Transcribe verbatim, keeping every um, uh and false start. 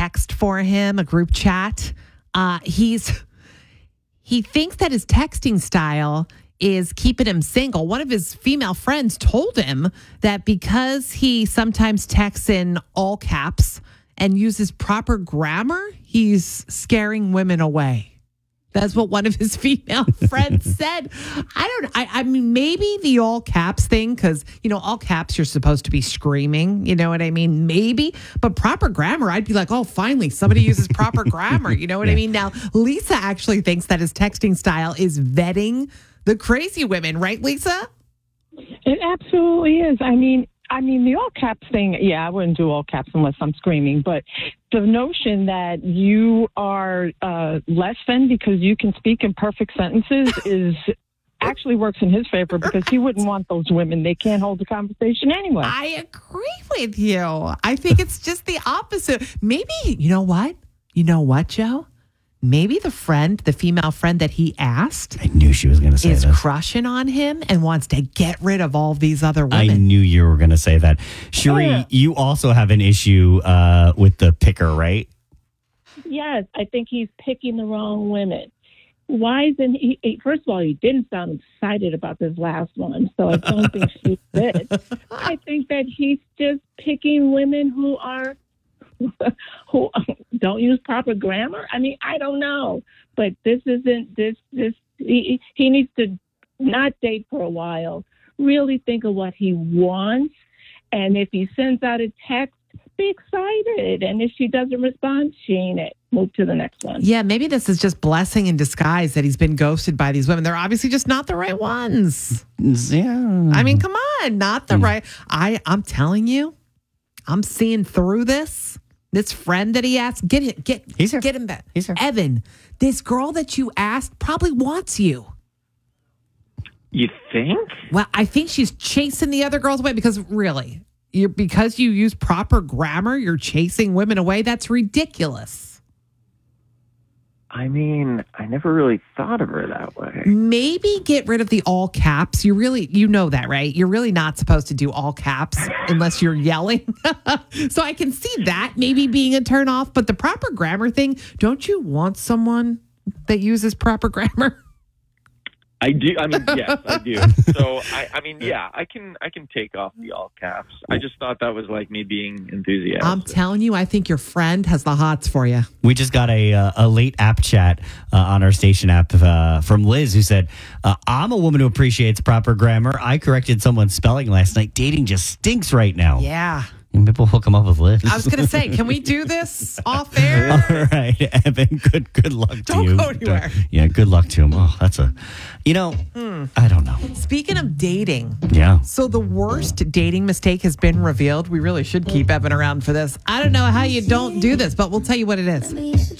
text for him, a group chat. Uh, he's he thinks that his texting style is keeping him single. One of his female friends told him that because he sometimes texts in all caps and uses proper grammar, he's scaring women away. That's what one of his female friends said. I don't I, I mean, maybe the all caps thing, because, you know, all caps, you're supposed to be screaming. You know what I mean? Maybe. But proper grammar, I'd be like, oh, finally, somebody uses proper grammar. You know what yeah. I mean? Now, Lisa actually thinks that his texting style is vetting the crazy women. Right, Lisa? It absolutely is. I mean, I mean, the all caps thing, yeah, I wouldn't do all caps unless I'm screaming. But the notion that you are uh, less than because you can speak in perfect sentences is actually works in his favor, because he wouldn't want those women. They can't hold a conversation anyway. I agree with you. I think it's just the opposite. Maybe, you know what? You know what, Joe? Maybe the friend, the female friend that he asked, I knew she was going to say is this. crushing on him and wants to get rid of all these other women. I knew you were going to say that. Cherie, yeah. you also have an issue uh, with the picker, right? Yes, I think he's picking the wrong women. Why isn't he? First of all, he didn't sound excited about this last one, so I don't think she did. I think that he's just picking women who are who don't use proper grammar. I mean, I don't know, but this isn't this this he, he needs to not date for a while, really think of what he wants, and if he sends out a text, be excited, and if she doesn't respond, she ain't it. Move to the next one. Yeah, maybe this is just blessing in disguise that he's been ghosted by these women. They're obviously just not the right ones. Yeah, I mean, come on, not the mm. right. I I'm telling you, I'm seeing through this. This friend that he asked, get him, get, He's here. get him back. He's here. Evan, this girl that you asked probably wants you. You think? Well, I think she's chasing the other girls away, because really, you're because you use proper grammar, you're chasing women away. That's ridiculous. I mean, I never really thought of her that way. Maybe get rid of the all caps. You really, you know that, right? You're really not supposed to do all caps unless you're yelling. So I can see that maybe being a turn off, but the proper grammar thing, don't you want someone that uses proper grammar? I do. I mean, yes, I do. So, I, I mean, yeah, I can I can take off the all caps. I just thought that was like me being enthusiastic. I'm telling you, I think your friend has the hots for you. We just got a uh, a late app chat uh, on our station app uh, from Liz, who said, uh, I'm a woman who appreciates proper grammar. I corrected someone's spelling last night. Dating just stinks right now. Yeah. And maybe we'll hook him up with Liz. I was going to say, can we do this off air? All right, Evan, good good luck to don't you. Don't go anywhere. Yeah, good luck to him. Oh, that's a, you know, mm. I don't know. Speaking of dating. Yeah. So the worst dating mistake has been revealed. We really should keep Evan around for this. I don't know how you don't do this, but we'll tell you what it is.